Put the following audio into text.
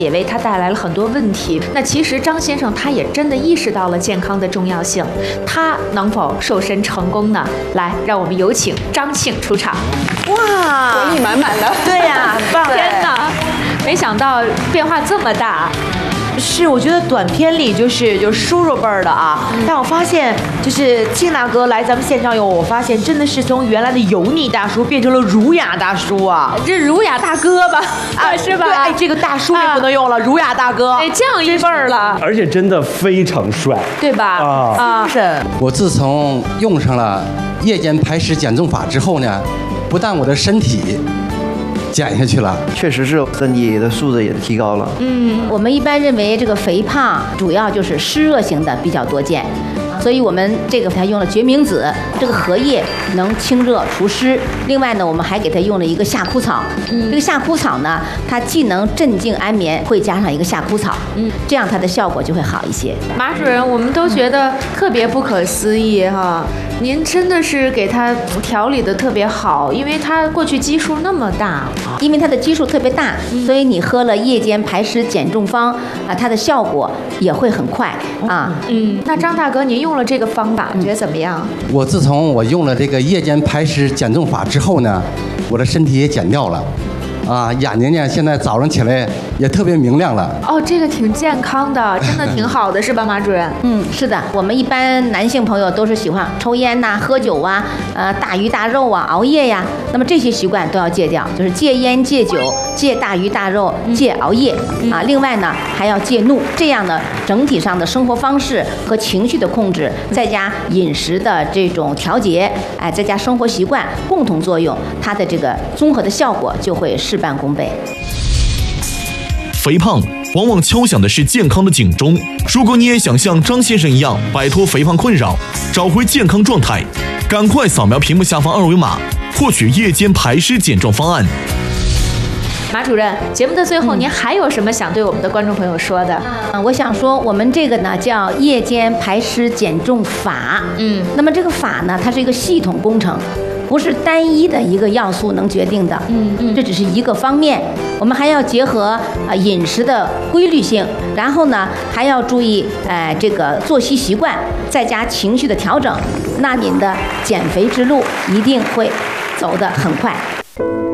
也为他带来了很多问题。那其实张先生他也真的意识到了健康的重要性，他能否瘦身成功呢？来，让我们有请张庆出场。 哇，活力满满的。 对呀，很棒！ 天哪，没想到变化这么大。 是，我觉得短片里就是叔叔辈儿的啊，但我发现就是庆大哥来咱们现场以后，我发现真的是从原来的油腻大叔变成了儒雅大叔啊， 这儒雅大哥吧，是吧？ 对，哎，这个大叔也不能用了，儒雅大哥， 哎，降一辈儿了， 而且真的非常帅， 对吧？ 啊， 是。 我自从用上了夜间排湿减重法之后呢，不但我的身体减下去了， 确实是身体的素质也提高了。 我们一般认为这个肥胖主要就是湿热型的比较多见，所以我们这个它用了决明子，这个荷叶能清热除湿。另外呢，我们还给它用了一个夏枯草，这个夏枯草呢，它既能镇静安眠，会加上一个夏枯草，这样它的效果就会好一些。 马主任，我们都觉得特别不可思议哈，您真的是给他调理的特别好，因为他过去基数那么大。 因为它的基数特别大，所以你喝了夜间排湿减重方啊，它的效果也会很快啊。 那张大哥，您用了这个方法，觉得怎么样？ 我自从我用了这个夜间排湿减重法之后呢，我的身体也减掉了，啊，眼睛呢现在早上起来也特别明亮了。 哦，这个挺健康的，真的挺好的，是吧，马主任？ 是的，我们一般男性朋友都是喜欢抽烟呐、喝酒啊、大鱼大肉啊、熬夜呀，那么这些习惯都要戒掉，就是戒烟、戒酒、戒大鱼大肉、戒熬夜啊。另外呢，还要戒怒，这样呢，整体上的生活方式和情绪的控制，再加饮食的这种调节，哎，再加生活习惯共同作用，它的这个综合的效果就会事半功倍。 肥胖往往敲响的是健康的警钟。如果你也想像张先生一样摆脱肥胖困扰，找回健康状态，赶快扫描屏幕下方二维码，获取夜间排湿减重方案。 马主任，节目的最后，您还有什么想对我们的观众朋友说的？ 我想说，我们这个呢叫夜间排湿减重法。那么这个法呢，它是一个系统工程，不是单一的一个要素能决定的。这只是一个方面，我们还要结合饮食的规律性，然后呢还要注意这个作息习惯，再加情绪的调整，那您的减肥之路一定会走得很快。